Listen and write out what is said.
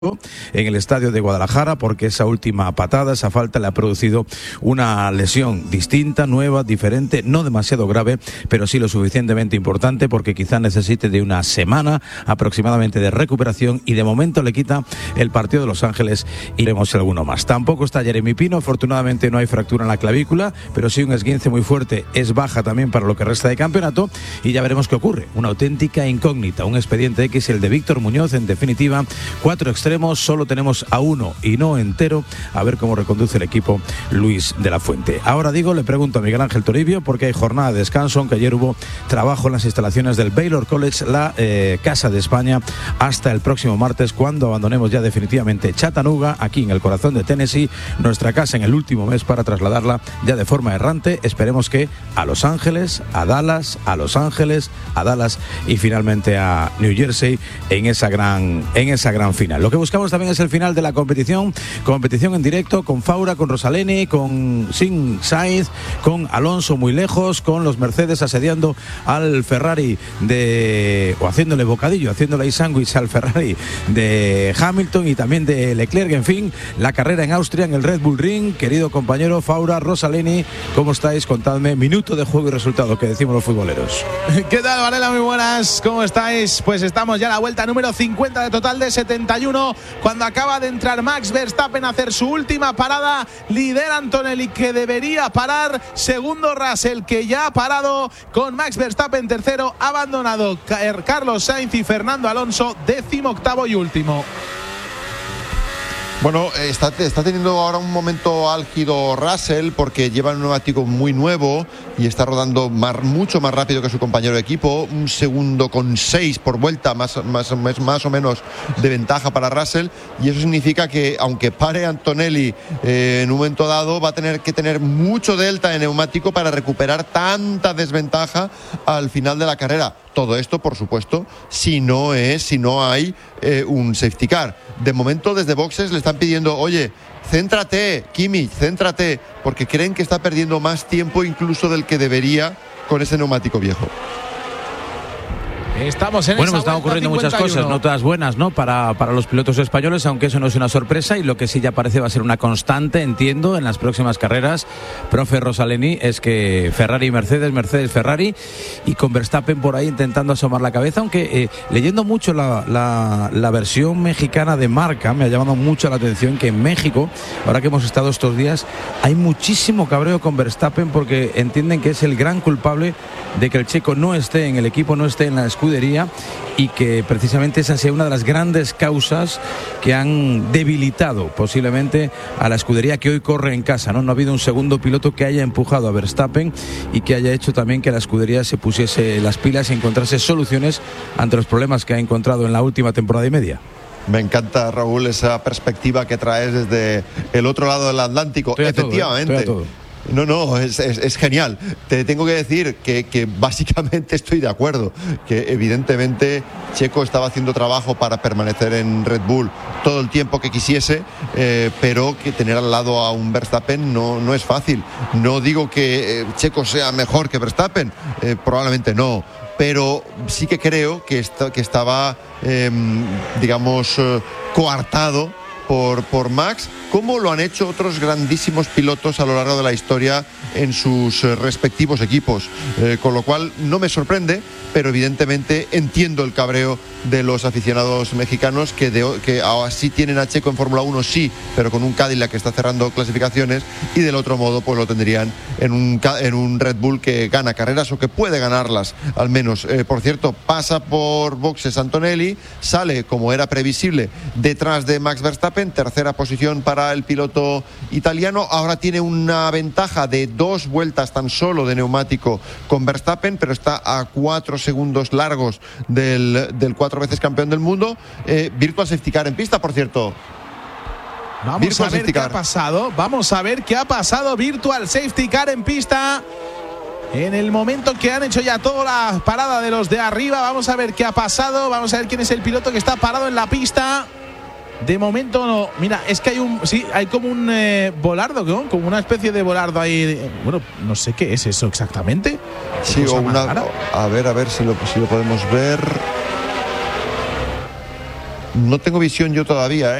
en el estadio de Guadalajara, porque esa última patada, esa falta, le ha producido una lesión distinta, nueva, diferente, no demasiado grave, pero sí lo suficientemente importante, porque quizá necesite de una semana aproximadamente de recuperación, y de momento le quita el partido de Los Ángeles y veremos alguno más. Tampoco está Jeremy Pino, afortunadamente no hay fractura en la clavícula, pero sí un esguince muy fuerte, es baja también para lo que resta de campeonato, y ya veremos qué ocurre. Una auténtica incógnita, un expediente X, el de Víctor Muñoz. En definitiva, 4 extremos, solo tenemos a uno y no entero, a ver cómo reconduce el equipo Luis de la Fuente. Ahora le pregunto a Miguel Ángel Toribio, porque hay jornada de descanso, aunque ayer hubo trabajo en las instalaciones del Baylor College, la Casa de España, hasta el próximo martes, cuando abandonemos ya definitivamente Chattanooga, aquí en el corazón de Tennessee, nuestra casa en el último mes, para trasladarla ya de forma errante, esperemos que a Los Ángeles, a Dallas, a Los Ángeles, a Dallas y finalmente a New Jersey en esa gran final. Lo que buscamos también es el final de la competición en directo, con Faura, con Rosaleni, con Sainz, con Alonso muy lejos, con los Mercedes asediando al Ferrari o haciéndole bocadillo, haciéndole ahí sándwich al Ferrari de Hamilton y también de Leclerc. En fin, la carrera en Austria, en el Red Bull Ring. Querido compañero Faura, Rosaleni, ¿cómo estáis? Contadme, minuto de juego y resultado, que decimos los futboleros. ¿Qué tal, Varela? Muy buenas, ¿cómo estáis? Pues estamos ya a la vuelta número 50 de total de 71, cuando acaba de entrar Max Verstappen a hacer su última parada. Lidera Antonelli, que debería parar. Segundo Russell, que ya ha parado, con Max Verstappen tercero. Abandonado Carlos Sainz y Fernando Alonso, 18º y último. Bueno, está teniendo ahora un momento álgido Russell, porque lleva un neumático muy nuevo y está rodando mucho más rápido que su compañero de equipo. 1 segundo con 6 por vuelta, más o menos de ventaja para Russell, y eso significa que aunque pare Antonelli en un momento dado, va a tener que tener mucho delta de neumático para recuperar tanta desventaja al final de la carrera. Todo esto, por supuesto, si no hay un safety car. De momento, desde boxes le están pidiendo: oye, céntrate, Kimi, céntrate, porque creen que está perdiendo más tiempo incluso del que debería con ese neumático viejo. Estamos en bueno, pues están ocurriendo 51. Muchas cosas, no todas buenas, ¿no? Para los pilotos españoles, aunque eso no es una sorpresa, y lo que sí ya parece va a ser una constante, entiendo, en las próximas carreras, profe Rosaleni, es que Ferrari y Mercedes Ferrari, y con Verstappen por ahí intentando asomar la cabeza, aunque leyendo mucho la versión mexicana de Marca, me ha llamado mucho la atención que en México, ahora que hemos estado estos días, hay muchísimo cabreo con Verstappen, porque entienden que es el gran culpable de que el checo no esté en el equipo, no esté en la escudería, y que precisamente esa sea una de las grandes causas que han debilitado posiblemente a la escudería que hoy corre en casa, ¿no? No ha habido un segundo piloto que haya empujado a Verstappen y que haya hecho también que la escudería se pusiese las pilas y encontrase soluciones ante los problemas que ha encontrado en la última temporada y media. Me encanta, Raúl, esa perspectiva que traes desde el otro lado del Atlántico. Efectivamente. No, es genial. Te tengo que decir que básicamente estoy de acuerdo, que evidentemente Checo estaba haciendo trabajo para permanecer en Red Bull todo el tiempo que quisiese, pero que tener al lado a un Verstappen no es fácil. No digo que Checo sea mejor que Verstappen, probablemente no, pero sí que creo que estaba, coartado por Max, como lo han hecho otros grandísimos pilotos a lo largo de la historia en sus respectivos equipos, con lo cual no me sorprende, pero evidentemente entiendo el cabreo de los aficionados mexicanos que ahora sí tienen a Checo en Fórmula 1, sí, pero con un Cadillac que está cerrando clasificaciones, y del otro modo pues lo tendrían en un Red Bull que gana carreras o que puede ganarlas al menos. Por cierto, pasa por boxes Antonelli, sale, como era previsible, detrás de Max Verstappen, tercera posición para el piloto italiano. Ahora tiene una ventaja de 2 vueltas tan solo de neumático con Verstappen, pero está a 4 segundos largos del 4 veces campeón del mundo. Virtual Safety Car en pista, por cierto. Vamos a ver qué ha pasado. Virtual Safety Car en pista. En el momento que han hecho ya toda la parada de los de arriba, vamos a ver qué ha pasado. Vamos a ver quién es el piloto que está parado en la pista. De momento no. Mira, es que hay como un volardo, ¿no? Como una especie de volardo ahí. Bueno, no sé qué es eso exactamente. Sí, o una. A ver si lo podemos ver. no tengo visión yo todavía